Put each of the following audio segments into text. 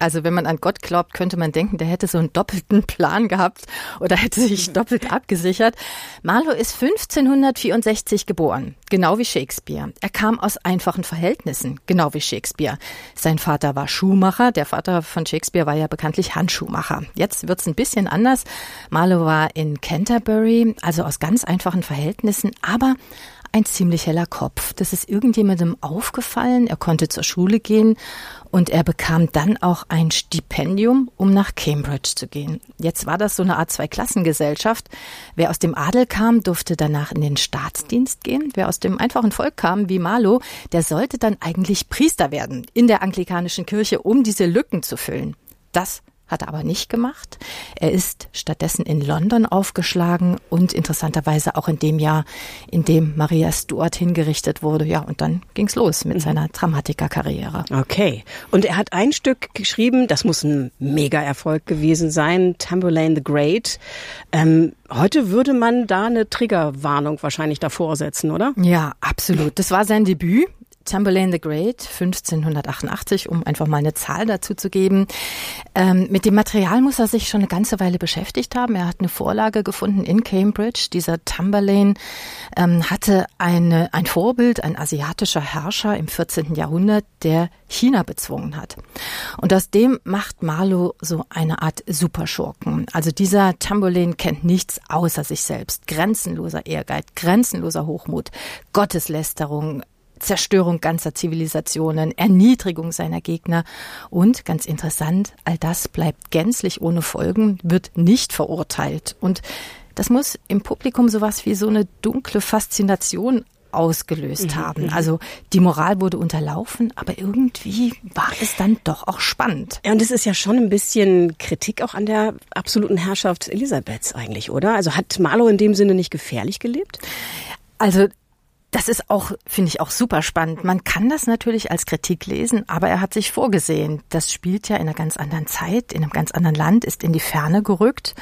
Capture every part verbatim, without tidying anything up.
Also wenn man an Gott glaubt, könnte man denken, der hätte so einen doppelten Plan gehabt oder hätte sich doppelt abgesichert. Marlowe ist fünfzehnhundertvierundsechzig geboren, genau wie Shakespeare. Er kam aus einfachen Verhältnissen, genau wie Shakespeare. Sein Vater war Schuhmacher, der Vater von Shakespeare war ja bekanntlich Handschuhmacher. Jetzt wird's ein bisschen anders. Marlowe war in Canterbury, also aus ganz einfachen Verhältnissen, aber ein ziemlich heller Kopf. Das ist irgendjemandem aufgefallen. Er konnte zur Schule gehen und er bekam dann auch ein Stipendium, um nach Cambridge zu gehen. Jetzt war das so eine Art Zweiklassengesellschaft. Wer aus dem Adel kam, durfte danach in den Staatsdienst gehen. Wer aus dem einfachen Volk kam, wie Marlowe, der sollte dann eigentlich Priester werden in der anglikanischen Kirche, um diese Lücken zu füllen. Das hat er aber nicht gemacht. Er ist stattdessen in London aufgeschlagen und interessanterweise auch in dem Jahr, in dem Maria Stuart hingerichtet wurde. Ja, und dann ging's los mit seiner Dramatikerkarriere. Okay. Und er hat ein Stück geschrieben, das muss ein Mega-Erfolg gewesen sein, Tamburlaine the Great. Ähm, heute würde man da eine Triggerwarnung wahrscheinlich davor setzen, oder? Ja, absolut. Das war sein Debüt. Tamburlaine the Great, fünfzehnhundertachtundachtzig, um einfach mal eine Zahl dazu zu geben. Ähm, mit dem Material muss er sich schon eine ganze Weile beschäftigt haben. Er hat eine Vorlage gefunden in Cambridge. Dieser Tamburlaine ähm, hatte eine, ein Vorbild, ein asiatischer Herrscher im vierzehnten Jahrhundert, der China bezwungen hat. Und aus dem macht Marlowe so eine Art Superschurken. Also dieser Tamburlaine kennt nichts außer sich selbst. Grenzenloser Ehrgeiz, grenzenloser Hochmut, Gotteslästerung, Zerstörung ganzer Zivilisationen, Erniedrigung seiner Gegner und, ganz interessant, all das bleibt gänzlich ohne Folgen, wird nicht verurteilt. Und das muss im Publikum sowas wie so eine dunkle Faszination ausgelöst haben. Also die Moral wurde unterlaufen, aber irgendwie war es dann doch auch spannend. Ja, und es ist ja schon ein bisschen Kritik auch an der absoluten Herrschaft Elisabeths eigentlich, oder? Also hat Marlowe in dem Sinne nicht gefährlich gelebt? Also das ist auch, finde ich, auch super spannend. Man kann das natürlich als Kritik lesen, aber er hat sich vorgesehen. Das spielt ja in einer ganz anderen Zeit, in einem ganz anderen Land, ist in die Ferne gerückt.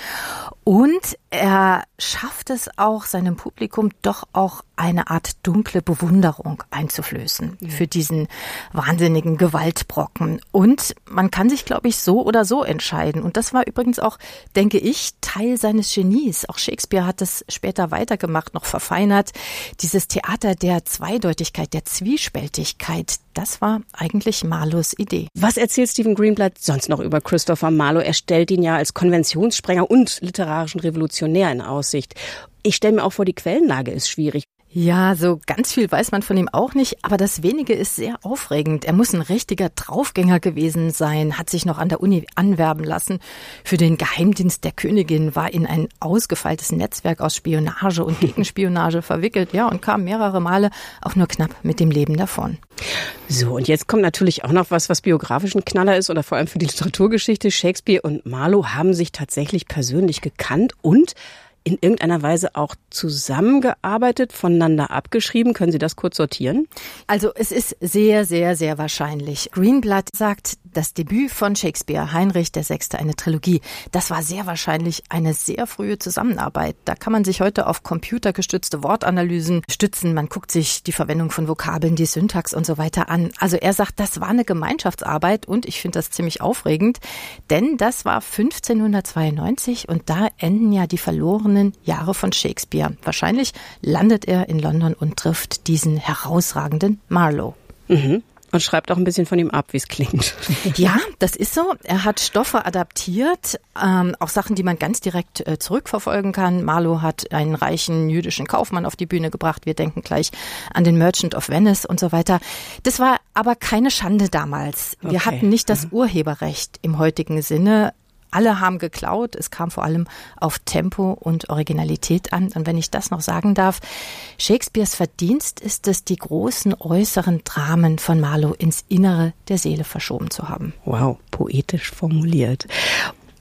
Und er schafft es auch, seinem Publikum doch auch eine Art dunkle Bewunderung einzuflößen ja. für diesen wahnsinnigen Gewaltbrocken. Und man kann sich, glaube ich, so oder so entscheiden. Und das war übrigens auch, denke ich, Teil seines Genies. Auch Shakespeare hat es später weitergemacht, noch verfeinert. Dieses Theater der Zweideutigkeit, der Zwiespältigkeit, das war eigentlich Marlowes Idee. Was erzählt Stephen Greenblatt sonst noch über Christopher Marlowe? Er stellt ihn ja als Konventionssprenger und literarischen Revolutionär in Aussicht. Ich stelle mir auch vor, die Quellenlage ist schwierig. Ja, so ganz viel weiß man von ihm auch nicht, aber das Wenige ist sehr aufregend. Er muss ein richtiger Draufgänger gewesen sein, hat sich noch an der Uni anwerben lassen für den Geheimdienst der Königin, war in ein ausgefeiltes Netzwerk aus Spionage und Gegenspionage verwickelt, ja, und kam mehrere Male auch nur knapp mit dem Leben davon. So, und jetzt kommt natürlich auch noch was, was biografisch ein Knaller ist oder vor allem für die Literaturgeschichte. Shakespeare und Marlowe haben sich tatsächlich persönlich gekannt und in irgendeiner Weise auch zusammengearbeitet, voneinander abgeschrieben. Können Sie das kurz sortieren? Also es ist sehr, sehr, sehr wahrscheinlich. Greenblatt sagt, das Debüt von Shakespeare, Heinrich der Sechste, eine Trilogie, das war sehr wahrscheinlich eine sehr frühe Zusammenarbeit. Da kann man sich heute auf computergestützte Wortanalysen stützen. Man guckt sich die Verwendung von Vokabeln, die Syntax und so weiter an. Also er sagt, das war eine Gemeinschaftsarbeit und ich finde das ziemlich aufregend, denn das war fünfzehnhundertzweiundneunzig und da enden ja die verlorenen Jahre von Shakespeare. Wahrscheinlich landet er in London und trifft diesen herausragenden Marlowe. Mhm. Und schreibt auch ein bisschen von ihm ab, wie es klingt. Ja, das ist so. Er hat Stoffe adaptiert, ähm, auch Sachen, die man ganz direkt äh, zurückverfolgen kann. Marlowe hat einen reichen jüdischen Kaufmann auf die Bühne gebracht. Wir denken gleich an den Merchant of Venice und so weiter. Das war aber keine Schande damals. Wir okay. hatten nicht das Urheberrecht im heutigen Sinne. Alle haben geklaut. Es kam vor allem auf Tempo und Originalität an. Und wenn ich das noch sagen darf, Shakespeares Verdienst ist es, die großen äußeren Dramen von Marlowe ins Innere der Seele verschoben zu haben. Wow, poetisch formuliert. Ähm,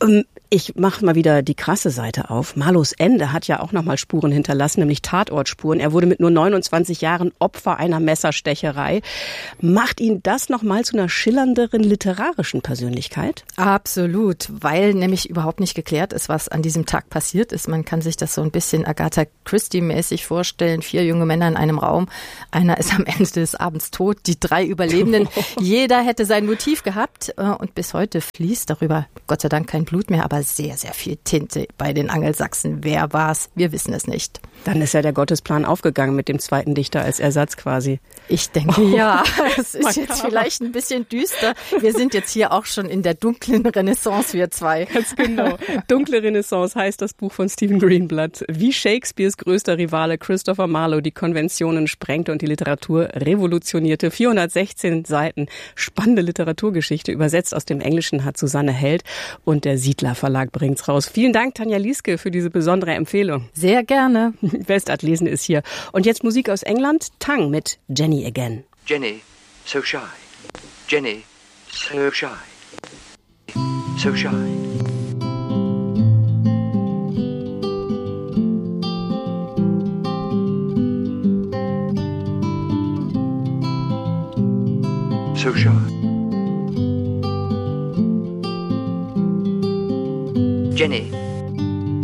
Ich mache mal wieder die krasse Seite auf. Marlows Ende hat ja auch nochmal Spuren hinterlassen, nämlich Tatortspuren. Er wurde mit nur neunundzwanzig Jahren Opfer einer Messerstecherei. Macht ihn das nochmal zu einer schillernderen literarischen Persönlichkeit? Absolut, weil nämlich überhaupt nicht geklärt ist, was an diesem Tag passiert ist. Man kann sich das so ein bisschen Agatha Christie-mäßig vorstellen. Vier junge Männer in einem Raum. Einer ist am Ende des Abends tot. Die drei Überlebenden. Jeder hätte sein Motiv gehabt. Und bis heute fließt darüber, Gott sei Dank, kein Blut mehr, aber sehr, sehr viel Tinte bei den Angelsachsen. Wer war's? Wir wissen es nicht. Dann ist ja der Gottesplan aufgegangen mit dem zweiten Dichter als Ersatz quasi. Ich denke, oh, ja. Es ist jetzt vielleicht ein bisschen düster. Wir sind jetzt hier auch schon in der dunklen Renaissance, wir zwei. Ganz genau. Dunkle Renaissance heißt das Buch von Stephen Greenblatt. Wie Shakespeares größter Rivale Christopher Marlowe die Konventionen sprengte und die Literatur revolutionierte. vierhundertsechzehn Seiten. Spannende Literaturgeschichte. Übersetzt aus dem Englischen hat Susanne Held und der Siedler Verlag bringt's raus. Vielen Dank, Tanja Lieske, für diese besondere Empfehlung. Sehr gerne. Westart lesen ist hier. Und jetzt Musik aus England. Tang mit Jenny Again. Jenny, so shy. Jenny, so shy. So shy. So shy. Jenny.